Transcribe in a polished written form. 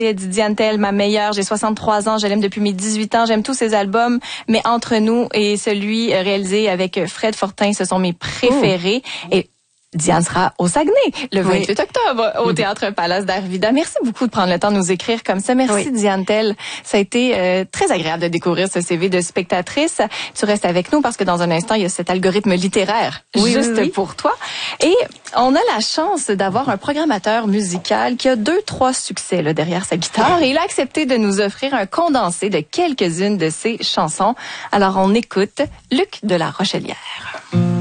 Diane Tell, ma meilleure, j'ai 63 ans, je l'aime depuis mes 18 ans, j'aime tous ses albums, mais Entre nous et celui réalisé avec Fred Fortin, ce sont mes préférés. Et Diane sera au Saguenay le 28 octobre au Théâtre Palace d'Arvida. Merci beaucoup de prendre le temps de nous écrire comme ça. Merci Diane Tell. Ça a été très agréable de découvrir ce CV de spectatrice. Tu restes avec nous parce que dans un instant, il y a cet algorithme littéraire juste pour toi. Et on a la chance d'avoir un programmateur musical qui a 2-3 succès là, derrière sa guitare. Et il a accepté de nous offrir un condensé de quelques-unes de ses chansons. Alors on écoute Luc de la Rochelière.